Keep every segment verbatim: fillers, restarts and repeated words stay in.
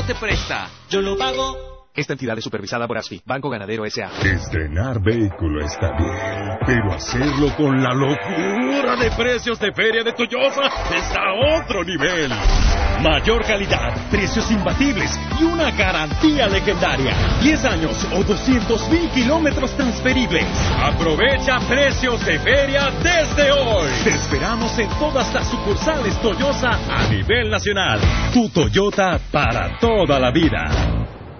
banco te presta. Yo lo pago. Esta entidad es supervisada por ASFI, Banco Ganadero S A Estrenar vehículo está bien, pero hacerlo con la locura de precios de Feria de Toyota está a otro nivel. Mayor calidad, precios imbatibles y una garantía legendaria. diez años o doscientos mil kilómetros transferibles. Aprovecha precios de feria desde hoy. Te esperamos en todas las sucursales Toyota a nivel nacional. Tu Toyota para toda la vida.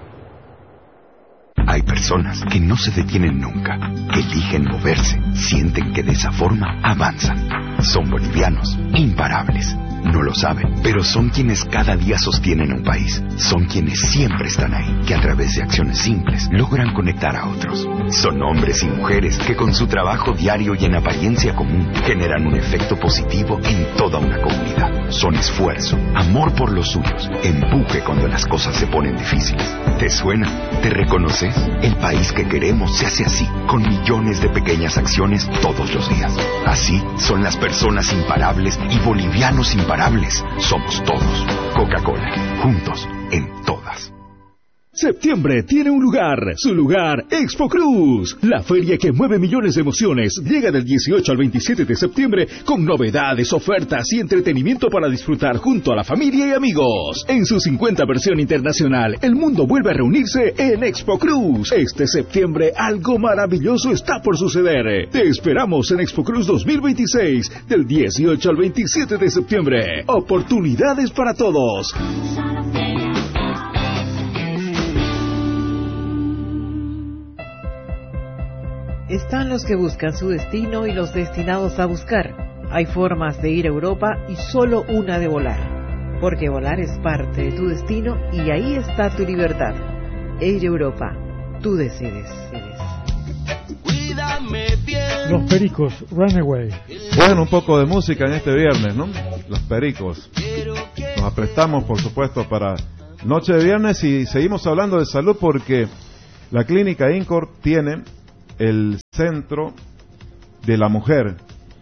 Hay personas que no se detienen nunca, eligen moverse, sienten que de esa forma avanzan. Son bolivianos, imparables. No lo saben, pero son quienes cada día sostienen un país. Son quienes siempre están ahí, que a través de acciones simples logran conectar a otros. Son hombres y mujeres que con su trabajo diario y en apariencia común generan un efecto positivo en toda una comunidad. Son esfuerzo, amor por los suyos, empuje cuando las cosas se ponen difíciles. ¿Te suena? ¿Te reconoces? El país que queremos se hace así, con millones de pequeñas acciones todos los días. Así son las personas imparables y bolivianos imparables. Somos todos. Coca-Cola. Juntos en todas. Septiembre tiene un lugar, su lugar, Expo Cruz. La feria que mueve millones de emociones llega del dieciocho al veintisiete de septiembre con novedades, ofertas y entretenimiento para disfrutar junto a la familia y amigos. En su cincuenta versión internacional, el mundo vuelve a reunirse en Expo Cruz. Este septiembre algo maravilloso está por suceder. Te esperamos en Expo Cruz dos mil veintiséis del dieciocho al veintisiete de septiembre. Oportunidades para todos. Están los que buscan su destino y los destinados a buscar. Hay formas de ir a Europa y solo una de volar. Porque volar es parte de tu destino y ahí está tu libertad. Air Europa, tú decides. Los Pericos, Runaway. Bueno, un poco de música en este viernes, ¿no? Los Pericos. Nos aprestamos, por supuesto, para noche de viernes y seguimos hablando de salud porque la clínica INCOR tiene el Centro de la Mujer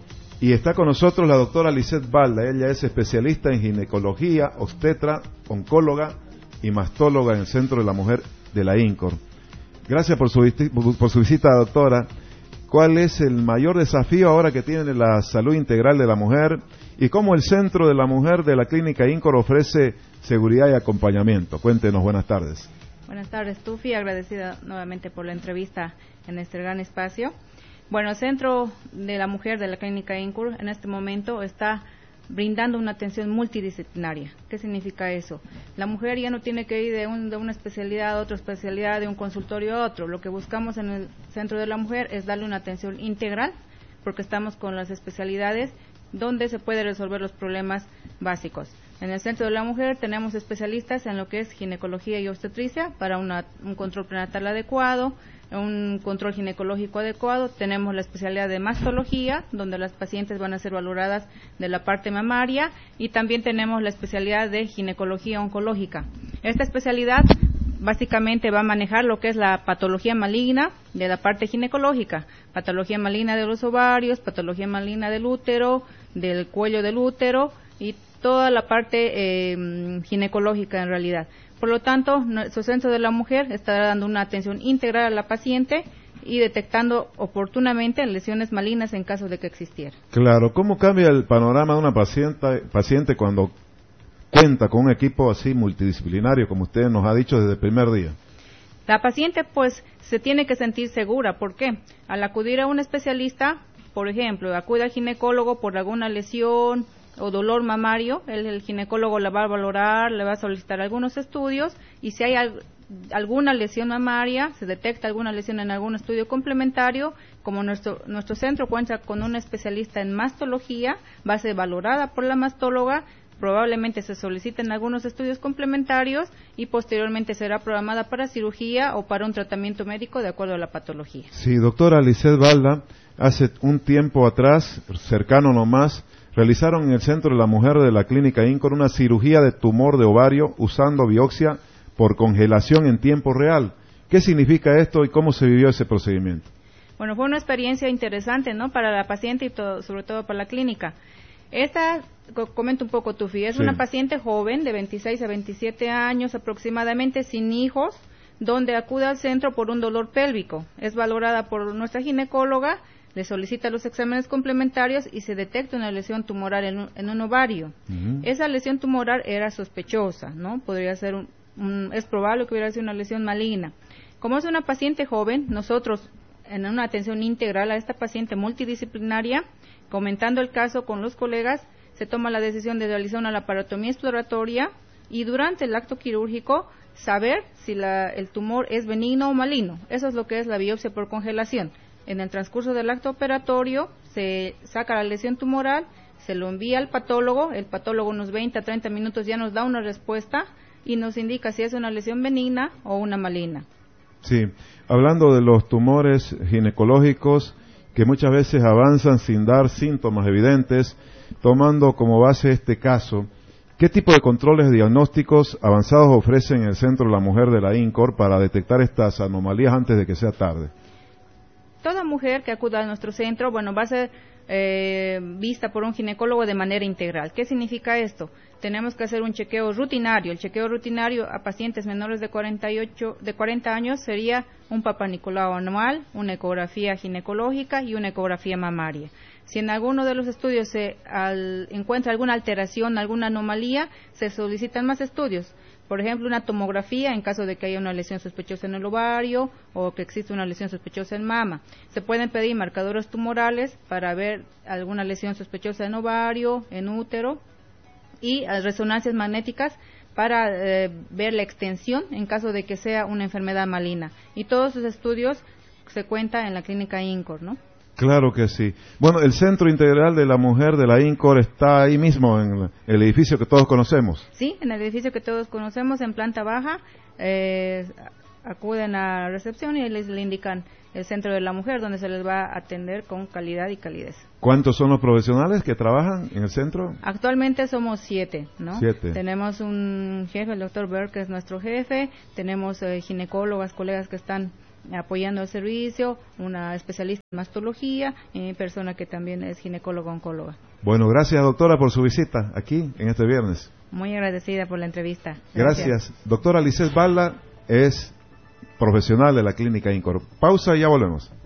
y está con nosotros la doctora Lisette Balda. Ella es especialista en ginecología, obstetra, oncóloga y mastóloga en el Centro de la Mujer de la INCOR. Gracias por su, por su visita, doctora. ¿Cuál es el mayor desafío ahora que tiene la salud integral de la mujer y cómo el Centro de la Mujer de la clínica INCOR ofrece seguridad y acompañamiento? Cuéntenos, buenas tardes. Buenas tardes, Tufi, agradecida nuevamente por la entrevista en este gran espacio. Bueno, el Centro de la Mujer de la Clínica INCOR en este momento está brindando una atención multidisciplinaria. ¿Qué significa eso? La mujer ya no tiene que ir de, un, de una especialidad a otra especialidad, de un consultorio a otro. Lo que buscamos en el Centro de la Mujer es darle una atención integral, porque estamos con las especialidades donde se puede resolver los problemas básicos. En el Centro de la Mujer tenemos especialistas en lo que es ginecología y obstetricia para una, un control prenatal adecuado, un control ginecológico adecuado. Tenemos la especialidad de mastología, donde las pacientes van a ser valoradas de la parte mamaria, y también tenemos la especialidad de ginecología oncológica. Esta especialidad básicamente va a manejar lo que es la patología maligna de la parte ginecológica, patología maligna de los ovarios, patología maligna del útero, del cuello del útero y toda la parte eh, ginecológica en realidad. Por lo tanto, nuestro Centro de la Mujer estará dando una atención integral a la paciente y detectando oportunamente lesiones malignas en caso de que existiera. Claro, ¿cómo cambia el panorama de una paciente, paciente cuando cuenta con un equipo así multidisciplinario, como usted nos ha dicho desde el primer día? La paciente pues se tiene que sentir segura. ¿Por qué? Al acudir a un especialista, por ejemplo, acude al ginecólogo por alguna lesión o dolor mamario, el, el ginecólogo la va a valorar, le va a solicitar algunos estudios, y si hay al, alguna lesión mamaria, se detecta alguna lesión en algún estudio complementario, como nuestro nuestro centro cuenta con un especialista en mastología, va a ser valorada por la mastóloga, probablemente se soliciten algunos estudios complementarios y posteriormente será programada para cirugía o para un tratamiento médico de acuerdo a la patología. Sí, doctora Lisette Balda, hace un tiempo atrás, cercano nomás, realizaron en el Centro de la Mujer de la Clínica INCOR una cirugía de tumor de ovario usando biopsia por congelación en tiempo real. ¿Qué significa esto y cómo se vivió ese procedimiento? Bueno, fue una experiencia interesante, ¿no?, para la paciente y todo, sobre todo para la clínica. Esta comento un poco, Tufi. Es Sí. una paciente joven de veintiséis a veintisiete años aproximadamente, sin hijos, donde acude al centro por un dolor pélvico. Es valorada por nuestra ginecóloga, le solicita los exámenes complementarios y se detecta una lesión tumoral en un, en un ovario. Uh-huh. Esa lesión tumoral era sospechosa, ¿no? Podría ser un, un, es probable que hubiera sido una lesión maligna. Como es una paciente joven, nosotros en una atención integral a esta paciente multidisciplinaria, comentando el caso con los colegas, se toma la decisión de realizar una laparotomía exploratoria y durante el acto quirúrgico saber si la, el tumor es benigno o maligno. Eso es lo que es la biopsia por congelación. En el transcurso del acto operatorio se saca la lesión tumoral, se lo envía al patólogo, el patólogo unos veinte a treinta minutos ya nos da una respuesta y nos indica si es una lesión benigna o una maligna. Sí, hablando de los tumores ginecológicos que muchas veces avanzan sin dar síntomas evidentes, tomando como base este caso, ¿qué tipo de controles diagnósticos avanzados ofrecen el Centro de la Mujer de la INCOR para detectar estas anomalías antes de que sea tarde? Toda mujer que acuda a nuestro centro, bueno, va a ser eh, vista por un ginecólogo de manera integral. ¿Qué significa esto? Tenemos que hacer un chequeo rutinario. El chequeo rutinario a pacientes menores de cuarenta y ocho, de cuarenta años sería un Papá Nicolau anual, una ecografía ginecológica y una ecografía mamaria. Si en alguno de los estudios se al, encuentra alguna alteración, alguna anomalía, se solicitan más estudios. Por ejemplo, una tomografía en caso de que haya una lesión sospechosa en el ovario o que existe una lesión sospechosa en mama. Se pueden pedir marcadores tumorales para ver alguna lesión sospechosa en ovario, en útero y resonancias magnéticas para eh, ver la extensión en caso de que sea una enfermedad maligna. Y todos esos estudios se cuentan en la clínica INCOR, ¿no? Claro que sí. Bueno, el Centro Integral de la Mujer de la INCOR está ahí mismo, en el edificio que todos conocemos. Sí, en el edificio que todos conocemos, en planta baja, eh, acuden a recepción y les le indican el Centro de la Mujer, donde se les va a atender con calidad y calidez. ¿Cuántos son los profesionales que trabajan en el centro? Actualmente somos siete, ¿no? Siete. Tenemos un jefe, el doctor Berg, que es nuestro jefe, tenemos eh, ginecólogas, colegas que están apoyando el servicio, una especialista en mastología y mi persona que también es ginecóloga oncóloga. Bueno, gracias doctora por su visita aquí en este viernes. Muy agradecida por la entrevista. Gracias. Gracias. Doctora Lisset Balda es profesional de la clínica INCOR. Pausa y ya volvemos.